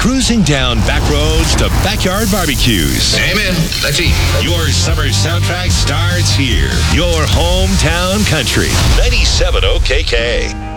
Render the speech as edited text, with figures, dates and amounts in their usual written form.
cruising down back roads to backyard barbecues. Amen. Let's eat. Your summer soundtrack starts here. Your hometown country. 97 OKK.